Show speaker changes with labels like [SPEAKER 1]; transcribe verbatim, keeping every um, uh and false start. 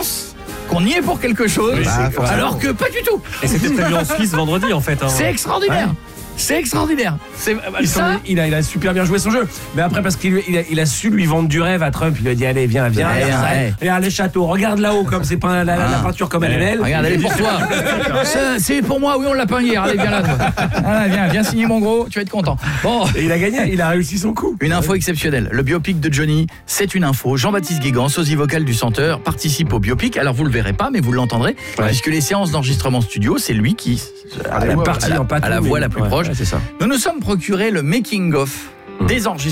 [SPEAKER 1] pense qu'on y est pour quelque chose,
[SPEAKER 2] Oui,
[SPEAKER 1] bah,
[SPEAKER 2] c'est-
[SPEAKER 1] alors que pas du tout.
[SPEAKER 3] Et c'était prévu en Suisse vendredi en fait. Hein.
[SPEAKER 1] C'est extraordinaire.
[SPEAKER 3] Ouais.
[SPEAKER 1] C'est extraordinaire. C'est
[SPEAKER 2] Il,
[SPEAKER 1] ça.
[SPEAKER 2] s'en- il a, il a super bien joué son jeu. Mais après, parce qu'il lui- il a, il a su lui vendre du rêve à Trump, il lui a dit allez, viens, viens.
[SPEAKER 1] Ouais,
[SPEAKER 2] regarde,
[SPEAKER 1] ouais.
[SPEAKER 2] regarde le château, regarde là-haut, comme c'est pas la, la- la
[SPEAKER 1] Ah.
[SPEAKER 2] peinture comme elle est belle.
[SPEAKER 1] Regarde, elle est pour toi. Ça, c'est pour moi, oui, on l'a peint hier. Allez, viens là, toi. Ah, viens, viens signer mon gros, tu vas être content. Bon.
[SPEAKER 2] Et il a gagné, il a réussi son coup.
[SPEAKER 1] Une info exceptionnelle. Le biopic de Johnny, c'est une info. Jean-Baptiste Guégan, sosie vocal du chanteur, participe au biopic. Alors vous le verrez pas, mais vous l'entendrez,
[SPEAKER 2] Ouais.
[SPEAKER 1] puisque les séances d'enregistrement studio, c'est lui qui
[SPEAKER 2] Ah,
[SPEAKER 1] à
[SPEAKER 2] la
[SPEAKER 1] la,
[SPEAKER 2] partie
[SPEAKER 1] à la-
[SPEAKER 2] en pâte,
[SPEAKER 1] à la
[SPEAKER 2] mais-
[SPEAKER 1] voix la plus
[SPEAKER 2] ouais,
[SPEAKER 1] proche.
[SPEAKER 2] ouais, c'est ça.
[SPEAKER 1] Nous nous sommes procuré le making of des enregistrements